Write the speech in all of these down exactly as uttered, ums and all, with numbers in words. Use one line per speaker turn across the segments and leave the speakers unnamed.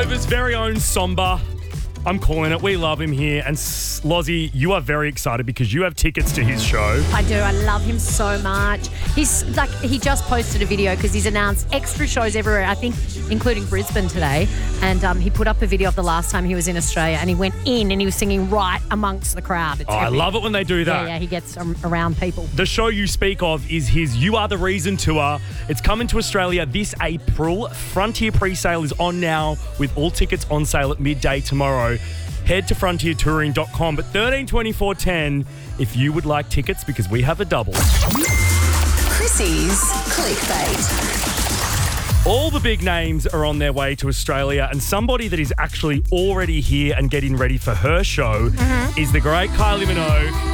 Nova's very own Somber. I'm calling it. We love him here. And Lozzie, you are very excited because you have tickets to his show.
I do. I love him so much. He's like, he just posted a video because he's announced extra shows everywhere, I think, including Brisbane today. And um, he put up a video of the last time he was in Australia and he went in and he was singing right amongst the crowd. It's
oh, I love it when they do that.
Yeah, yeah, he gets um, around people.
The show you speak of is his You Are The Reason tour. It's coming to Australia this April. Frontier pre-sale is on now with all tickets on sale at midday tomorrow. Head to frontier touring dot com. But thirteen twenty-four ten if you would like tickets because we have a double.
Chrissy's Clickbait.
All the big names are on their way to Australia, and somebody that is actually already here and getting ready for her show mm-hmm. is the great Kylie Minogue.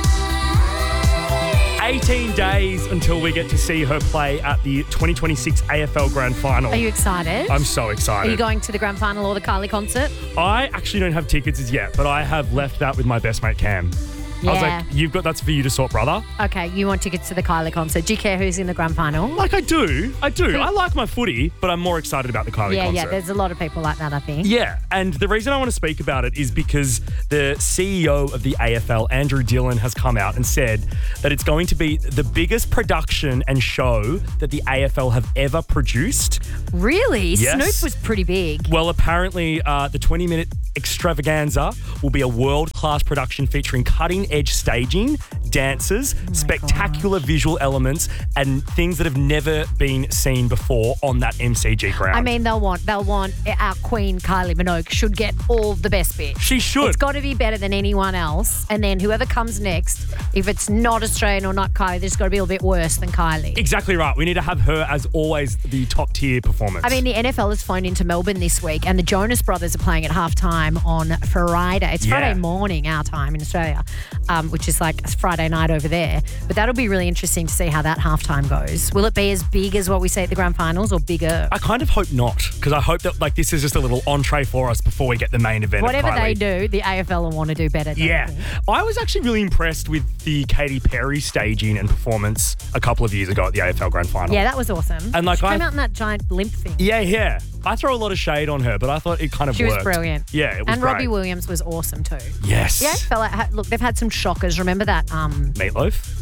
eighteen days until we get to see her play at the twenty twenty-six A F L Grand Final.
Are you excited?
I'm so excited.
Are you going to the Grand Final or the Kylie concert?
I actually don't have tickets as yet, but I have left that with my best mate Cam.
Yeah.
I was like, you've got, that's for you to sort, brother.
Okay, you want tickets to the Kylie concert. Do you care who's in the Grand Final?
Like I do. I do. I like my footy, but I'm more excited about the Kylie
yeah,
concert.
Yeah, yeah. There's a lot of people like that, I think.
Yeah, and the reason I want to speak about it is because the C E O of the A F L, Andrew Dillon, has come out and said that it's going to be the biggest production and show that the A F L have ever produced.
Really?
Yes.
Snoop was pretty big.
Well, apparently uh, the twenty-minute extravaganza will be a world-class production featuring cutting-edge staging, dances,
oh
spectacular
gosh.
visual elements, and things that have never been seen before on that M C G ground.
I mean, they'll want they'll want our queen Kylie Minogue should get all the best bits.
She should.
It's got to be better than anyone else. And then whoever comes next, if it's not Australian or not Kylie, there's got to be a little bit worse than Kylie.
Exactly right. We need to have her as always the top tier performance.
I mean, the N F L has flown into Melbourne this week, and the Jonas Brothers are playing at halftime on Friday. It's
Yeah.
Friday morning our time in Australia, um, which is like Friday night over there. But that'll be really interesting to see how that halftime goes. Will it be as big as what we see at the grand finals or bigger?
I kind of hope not, because I hope that like this is just a little entree for us before we get the main event.
Whatever
of
they
Kylie.
do, the A F L will want to do better.
Yeah.
They?
I was actually really impressed with the Katy Perry staging and performance a couple of years ago at the A F L Grand Final.
Yeah, that was awesome.
And like
she
I,
came out in that giant limp thing.
Yeah, yeah. I throw a lot of shade on her, but I thought it kind of
She
worked.
was brilliant.
Yeah, it was
And
great.
Robbie Williams was awesome too.
Yes.
Yeah, fella. ha- Look, they've had some shockers. Remember that? Um,
Meatloaf?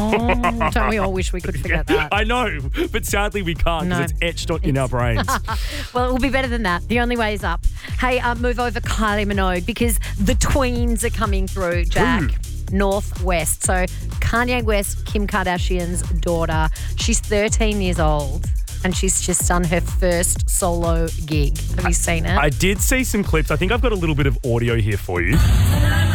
oh, don't we all wish we could forget that?
I know, but sadly we can't because
No.
it's etched on, in our brains.
Well, it will be better than that. The only way is up. Hey, uh, move over Kylie Minogue because the tweens are coming through, Jack.
Ooh.
Northwest. So Kanye West, Kim Kardashian's daughter. She's thirteen years old and she's just done her first solo gig. Have you seen it?
I did see some clips. I think I've got a little bit of audio here for you.